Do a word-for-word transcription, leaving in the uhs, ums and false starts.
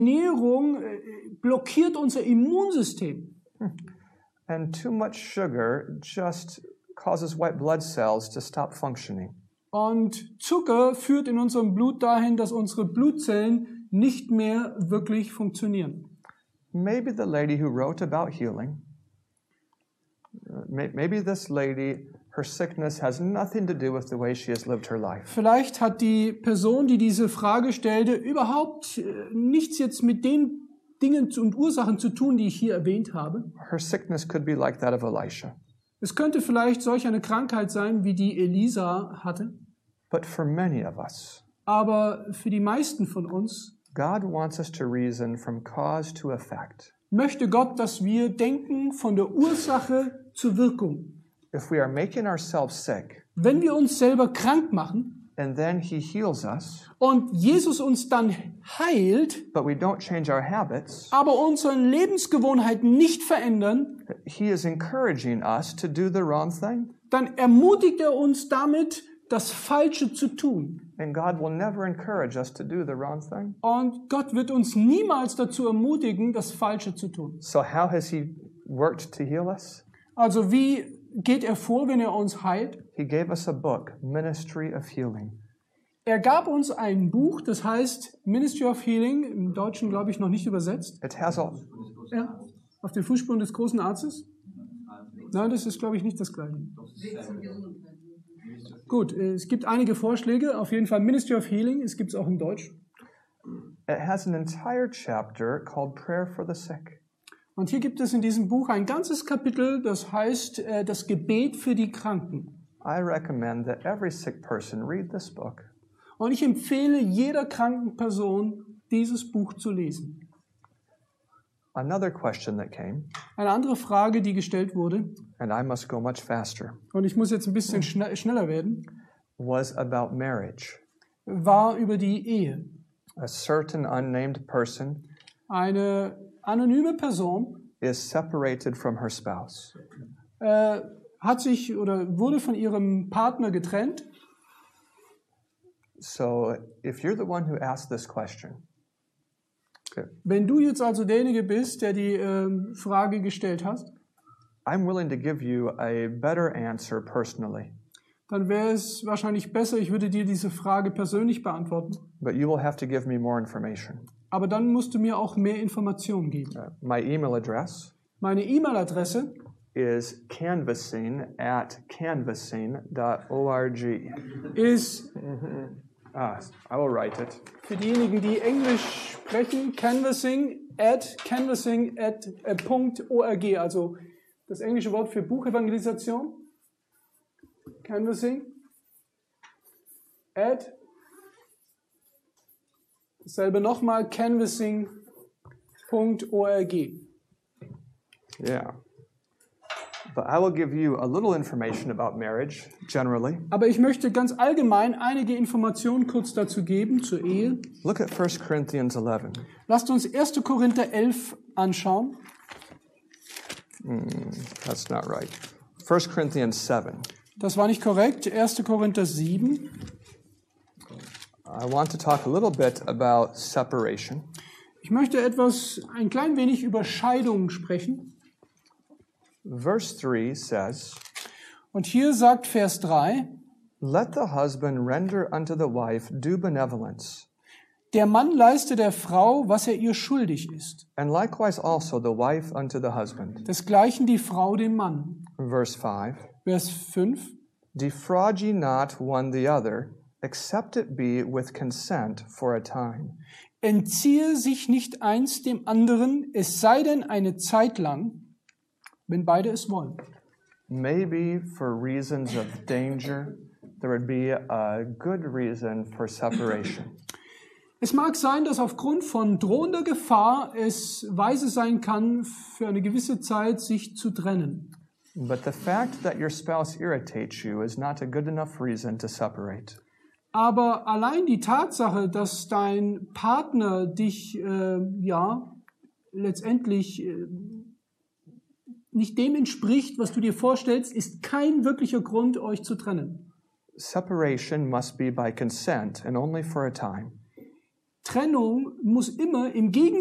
Ernährung äh, blockiert unser Immunsystem. And too much sugar just causes white blood cells to stop functioning. Und Zucker führt in unserem Blut dahin, dass unsere Blutzellen nicht mehr wirklich funktionieren. Maybe the lady who wrote about healing, uh, may, maybe this lady, her sickness has nothing to do with the way she has lived her life. Vielleicht hat die Person, die diese Frage stellte, überhaupt äh, nichts jetzt mit den Dingen und Ursachen zu tun, die ich hier erwähnt habe. Her sickness could be like that of Elisha. Es könnte vielleicht solch eine Krankheit sein, wie die Elisa hatte. But for many of us, Aber für die meisten von uns God wants us to reason from cause to effect. möchte Gott, dass wir denken von der Ursache zur Wirkung. If we are making ourselves sick, Wenn wir uns selber krank machen and then He heals us, und Jesus uns dann heilt, but we don't change our habits, aber unsere Lebensgewohnheiten nicht verändern, He is encouraging us to do the wrong thing. dann ermutigt er uns damit, das Falsche zu tun. And God will never encourage us to do the wrong thing. Und Gott wird uns niemals dazu ermutigen, das Falsche zu tun. So how has He worked to heal us? Also wie geht er vor, wenn er uns heilt? He gave us a book, Ministry of Healing. Er gab uns ein Buch, das heißt Ministry of Healing, im Deutschen glaube ich noch nicht übersetzt. It has all, Ja, auf den Fußspuren des großen Arztes? Nein, das ist glaube ich nicht das Gleiche. Gut, es gibt einige Vorschläge, auf jeden Fall Ministry of Healing, es gibt es auch in Deutsch. it has an entire chapter called Prayer for the Sick. Und hier gibt es in diesem Buch ein ganzes Kapitel, das heißt äh, das Gebet für die Kranken. I recommend that every sick person read this book. Und ich empfehle jeder kranken Person, dieses Buch zu lesen. Another question that came, Eine andere Frage, die gestellt wurde, and I must go much faster, und ich muss jetzt ein bisschen schne- schneller werden, was about marriage. war über die Ehe. A certain unnamed person Eine anonyme Person is separated from her spouse. äh, hat sich oder wurde von ihrem Partner getrennt. So if you're the one who asked this question, Wenn du jetzt also derjenige bist, der die ähm, Frage gestellt hast, I'm willing to give you a better answer personally, dann wäre es wahrscheinlich besser, ich würde dir diese Frage persönlich beantworten. but you will have to give me more information. Aber dann musst du mir auch mehr Informationen geben. Uh, my email address Meine E-Mail-Adresse is canvassing at canvassing dot org. ist Ah, I will write it. für diejenigen, die Englisch sprechen, canvassing at canvassing at äh, .org, also das englische Wort für Buchevangelisation. Canvassing at dasselbe nochmal canvassing dot org. Yeah. But I will give you a little information about marriage generally. Aber ich möchte ganz allgemein einige Informationen kurz dazu geben zur Ehe. Look at First Corinthians eleven. Lasst uns erster Korinther elf anschauen. That's not right. First Corinthians seven. Das war nicht korrekt. erster Korinther sieben. I want to talk a little bit about separation. Ich möchte etwas, ein klein wenig über Scheidung sprechen. Verse three says, Und hier sagt Vers drei, "Let the husband render unto the wife due benevolence, der Mann leiste der Frau, was er ihr schuldig ist. and likewise also the wife unto the husband." Desgleichen die Frau dem Mann. Verse five, Vers fünf, "Defraud ye not one the other, except it be with consent for a time." entziehe sich nicht eins dem anderen, es sei denn eine Zeit lang, wenn beide es wollen. Maybe for reasons of danger, there would be a good reason for separation. Es mag sein, dass aufgrund von drohender Gefahr es weise sein kann, für eine gewisse Zeit sich zu trennen. But the fact that your spouse irritates you is not a good enough reason to separate. Aber allein die Tatsache, dass dein Partner dich äh, ja letztendlich äh, nicht dem entspricht, was du dir vorstellst, ist kein wirklicher Grund, euch zu trennen. Separation must be by consent and only for a time. Trennung muss immer im